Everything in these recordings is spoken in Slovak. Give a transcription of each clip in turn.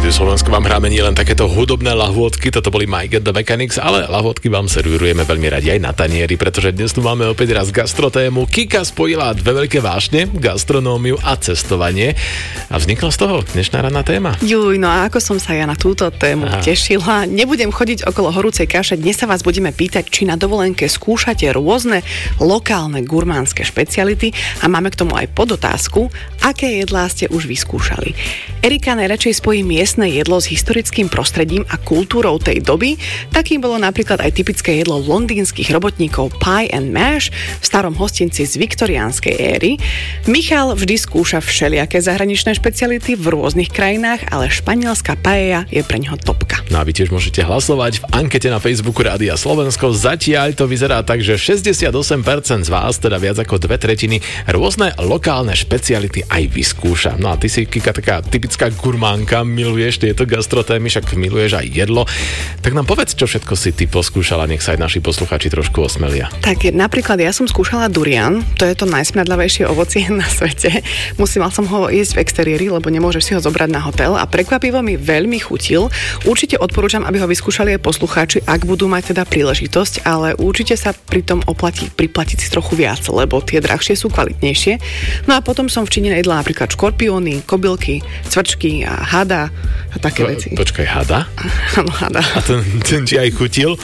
Rádiu Slovensko vám hráme nielen takéto hudobné lahôdky, toto boli Mike and the Mechanics, ale lahôdky vám servírujeme veľmi radi aj na tanieri, pretože dnes tu máme opäť raz gastrotému. Kika spojila dve veľké vášne, gastronómiu a cestovanie a vznikla z toho dnešná ranná téma. Juj, no a ako som sa ja na túto tému tešila. Nebudem chodiť okolo horúcej kaše, dnes sa vás budeme pýtať, či na dovolenke skúšate rôzne lokálne gurmánske špeciality a máme k tomu aj podotázku, aké jedlá ste už vyskúšali. Erika najradšej spojí miestne jedlo s historickým prostredím a kultúrou tej doby. Takým bolo napríklad aj typické jedlo londýnskych robotníkov pie and mash v starom hostinci z viktoriánskej éry. Michal vždy skúša všelijaké zahraničné špeciality v rôznych krajinách, ale španielská paella je pre ňoho topka. No a vy tiež môžete hlasovať v ankete na Facebooku Rádia Slovensko. Zatiaľ to vyzerá tak, že 68% z vás, teda viac ako 2/3, rôzne lokálne špeciality aj vyskúša. No a ty si, Kika, taká typická gurmánka, miluješ tieto gastrotémy, však miluješ aj jedlo. Tak nám povedz, čo všetko si ty poskúšala, nech sa aj naši posluchači trošku osmelia. Tak napríklad ja som skúšala durian, to je to najsmradľavejšie ovocie na svete. Mal som ho jesť v exteriéri, lebo nemôžeš si ho zobrať na hotel a prekvapivo mi veľmi chutil. Určite odporúčam, aby ho vyskúšali aj poslucháči, ak budú mať teda príležitosť, ale určite sa pri tom oplatí priplatiť si trochu viac, lebo tie drahšie sú kvalitnejšie. No a potom som v Číne jedla napríklad škorpióny, kobylky, cvrčky a hada a také veci. Počkaj, hada? Áno, hada. A ten ti aj chutil?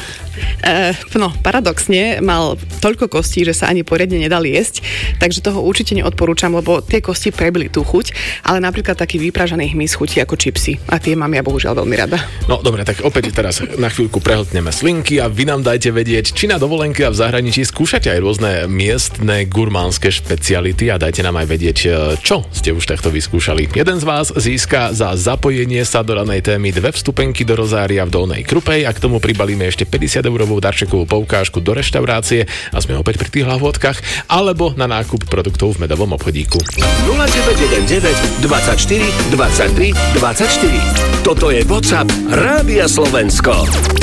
No, paradoxne mal toľko kostí, že sa ani poriadne nedal jesť, takže toho určite neodporúčam, lebo tie kosti prebili tú chuť, ale napríklad taký vypražaný hmyz chutí ako čipsy a tie mám ja bohužiaľ veľmi rada. No dobre, tak opäť teraz na chvíľku prehltneme slinky a vy nám dajte vedieť, či na dovolenke a v zahraničí skúšate aj rôzne miestne gurmánske špeciality a dajte nám aj vedieť, čo ste už takto vyskúšali. Jeden z vás získa za zapojenie sa do ranej témy 2 vstupenky do Rozária v Dolnej Krupej a k tomu pribalíme ešte 50-eurovú darčekovú poukážku do reštaurácie a sme opäť pri tých lahôdkach alebo na nákup produktov v medovom obchodíku. 0919 24 23 24. Toto je WhatsApp Rádia Slovensko.